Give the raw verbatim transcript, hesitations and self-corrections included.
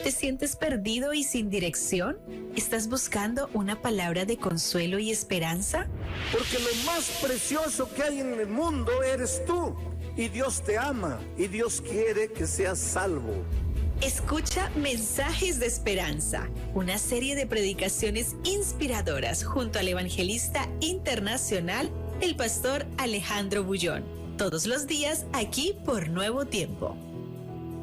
¿Te sientes perdido y sin dirección? ¿Estás buscando una palabra de consuelo y esperanza? Porque lo más precioso que hay en el mundo eres tú. Y Dios te ama y Dios quiere que seas salvo. Escucha Mensajes de Esperanza, una serie de predicaciones inspiradoras junto al evangelista internacional, el pastor Alejandro Bullón. Todos los días aquí por Nuevo Tiempo.